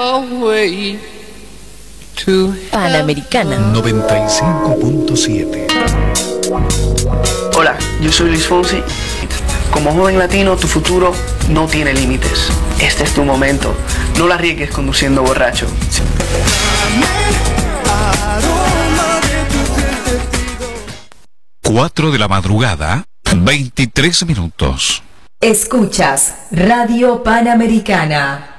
Panamericana 95.7. Hola, yo soy Luis Fonsi. Como joven latino, tu futuro no tiene límites. Este es tu momento. No la arriesgues conduciendo borracho. 4 de la madrugada, 23 minutos. Escuchas Radio Panamericana.